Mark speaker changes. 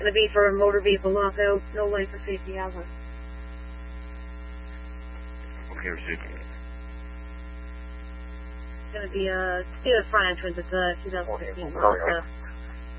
Speaker 1: Going to be for a motor vehicle lockout, no life or safety hazard.
Speaker 2: Okay, received.
Speaker 1: It's going to be the front entrance. It's a 2016 Mazda.